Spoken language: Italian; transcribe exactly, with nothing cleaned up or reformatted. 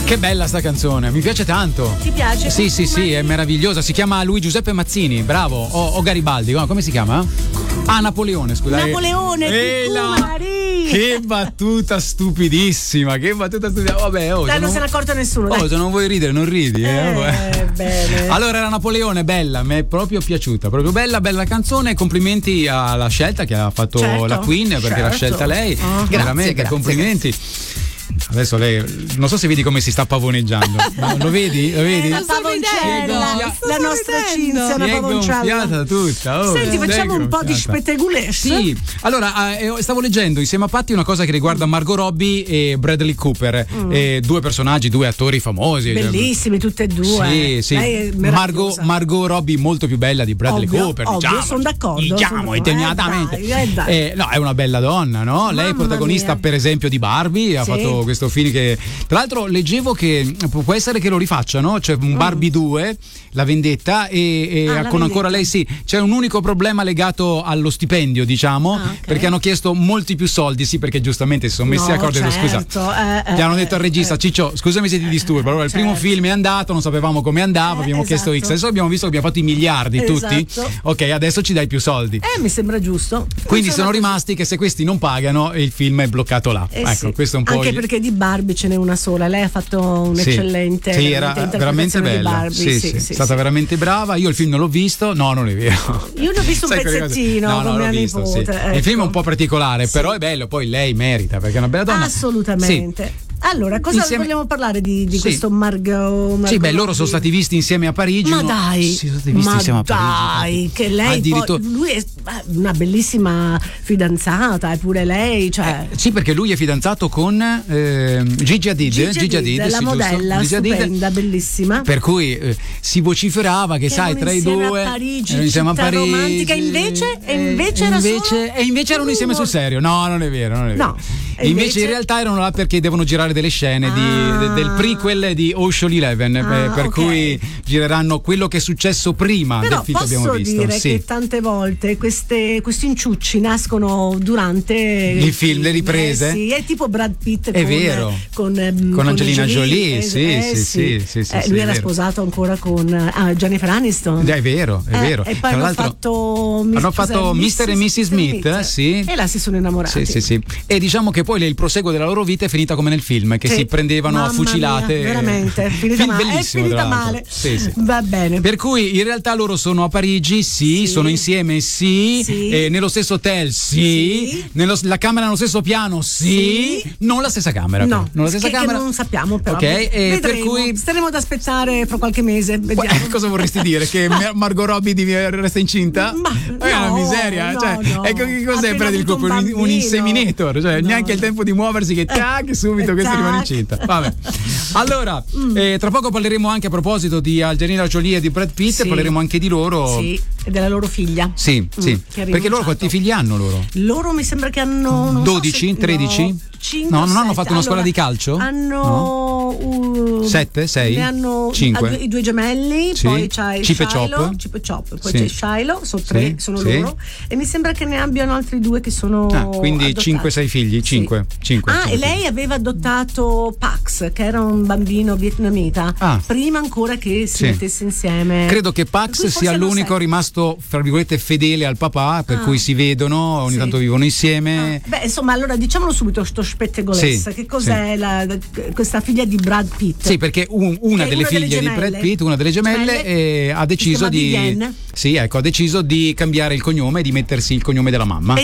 Che bella sta canzone, mi piace tanto. Ti piace? Sì, sì, sì, è meravigliosa. Si chiama Lui Giuseppe Mazzini, bravo. O, o Garibaldi, no, come si chiama? Ah, Napoleone, scusa. Napoleone, Ehi là, che battuta stupidissima, che battuta stupidissima. Vabbè, oh, dai, non non se n'è accorto nessuno. Oh, dai. se non vuoi ridere, non ridi. Eh, eh bene. Allora era Napoleone, bella, mi è proprio piaciuta, proprio bella, bella canzone. Complimenti alla scelta che ha fatto certo, la Queen, perché certo. l'ha scelta lei. Oh, veramente, grazie, grazie, complimenti. grazie. Adesso lei, non so se vedi come si sta pavoneggiando. Lo vedi? Lo vedi? Eh, la pavoncella, la nostra Cinzia è una si è pavoncella. gonfiata tutta. Oh, Senti, facciamo un po' di spettegulesse. Sì, allora eh, stavo leggendo insieme a Patti una cosa che riguarda Margot Robbie e Bradley Cooper, mm. eh, due personaggi, due attori famosi. Bellissimi tutti e due. Sì, sì. Margot, Margot Robbie molto più bella di Bradley ovvio, Cooper. Ovvio, diciamo, sono d'accordo. Diciamo, immediatamente. Eh, dai, eh, dai. Eh, no, è una bella donna, no? Mamma lei è protagonista, mia. per esempio, di Barbie. Ha sì. fatto questo film che, tra l'altro, leggevo che può essere che lo rifacciano. C'è un Barbie mm. due, La vendetta, e, e ah, con vendetta. ancora lei sì. C'è un unico problema legato allo stipendio, diciamo, ah, okay. perché hanno chiesto molti più soldi. Sì, perché giustamente si sono messi no, d'accordo. certo, Scusa, eh, gli hanno eh, detto al regista: eh, Ciccio, scusami se ti disturbo. Allora, il certo. primo film è andato, non sapevamo come andava, eh, abbiamo esatto. chiesto X. Adesso abbiamo visto che abbiamo fatto i miliardi esatto. tutti. Ok, adesso ci dai più soldi. Eh, mi sembra giusto. Quindi Insomma, sono rimasti che se questi non pagano il film è bloccato là. Eh, ecco, sì. questo è un po'. Anche il... perché di Barbie ce n'è una sola. Lei ha fatto un'eccellente sì, sì, era veramente bella. Di Barbie. Sì, sì, sì, è sì, stata sì. veramente brava. Io il film non l'ho visto. No, non è vero. Io ne ho visto un Sai pezzettino no, no, con l'ho mia visto, nipote. sì. Ecco. Il film è un po' particolare, sì. però è bello. Poi lei merita perché è una bella donna. Assolutamente. Sì. Allora, cosa Insieme... vogliamo parlare di, di sì. questo Margot, Margot? Sì, beh, loro sono stati visti insieme a Parigi. Ma no? dai, sì, sono stati visti ma insieme a dai, Parigi. che lei Addirittura... poi, lui è una bellissima fidanzata, e pure lei, cioè. Eh, sì, perché lui è fidanzato con eh, Gigi Hadid, Gigi Gigi Hadid, Hadid, la sì, modella, Gigi Hadid, stupenda, bellissima. Per cui eh, si vociferava che, che sai, tra i due a Parigi, erano insieme a città Parigi, romantica, invece, e invece, e era invece, solo e invece erano insieme sul serio. No, non è vero, non è vero. No, e invece, invece in realtà erano là perché devono girare delle scene ah. di, de, del prequel di Ocean Eleven, ah, per okay. cui gireranno quello che è successo prima però del film che abbiamo visto. Posso dire sì. che tante volte queste, questi inciucci nascono durante il film, le riprese. Eh, sì, è tipo Brad Pitt è con, vero. con, con, con Angelina Jolie, Jolie. Sì, eh, sì, sì, sì, sì, eh, sì, lui sì, era vero. sposato ancora con ah, Jennifer Aniston. È vero, è eh, vero. E poi Tra hanno l'altro, fatto, hanno fatto mister e missus Smith, Smith, sì. E là si sono innamorati. Sì, sì, sì. E diciamo che poi il proseguo della loro vita è finita come nel film, che sì. si prendevano Mamma a fucilate. Mia, veramente, finita film male. bellissimo, è finita male. Sì, sì. Va bene. Per cui in realtà loro sono a Parigi, sì, sì. sono insieme, sì, sì. Eh, nello stesso hotel, sì, sì. Nello, la camera nello stesso piano, sì, sì. non la stessa camera. No, però. non la stessa che, camera. Che non sappiamo però. Ok, e per cui staremo ad aspettare fra qualche mese. Vediamo. Eh, cosa vorresti dire? Che Margot Robbie resta incinta? Ma è no, una miseria, no, cioè, no. Ecco che cos'è prendi il colpo? Un, un inseminator, cioè no. neanche il tempo di muoversi che tac, subito questa rimane incinta. Vabbè. Allora, mm. eh, tra poco parleremo anche a proposito di Angelina Jolie e di Brad Pitt, sì. parleremo anche di loro. Sì, e della loro figlia. Sì, mm, sì. Perché loro quanti figli hanno loro? Loro mi sembra che hanno non dodici, so se, tredici? No, cinque, no, non sette. hanno fatto una scuola allora, di calcio? Hanno no? uh, sette, sei? Ne hanno cinque. I due gemelli, sì. poi c'è Chip e Shiloh, Chop. Chip e Chop, poi sì. c'è Shiloh, sono tre, sì. sono sì. loro, e mi sembra che ne abbiano altri due che sono ah, quindi cinque sei figli, cinque. Sì. cinque ah, e lei aveva adottato Pax, che era un bambino vietnamita, ah. prima ancora che si sì. mettesse insieme. Credo che Pax sia l'unico sei. rimasto, fra virgolette, fedele al papà, per ah. cui si vedono, ogni sì. tanto vivono insieme. Ah. Beh, insomma, allora diciamolo subito sto spettegolessa, sì. che cos'è sì. la, questa figlia di Brad Pitt? Sì, perché un, una delle una figlie delle di Brad Pitt, una delle gemelle, eh, ha deciso di Vivienne. sì, ecco, ha deciso di cambiare il cognome e di mettersi il cognome della mamma.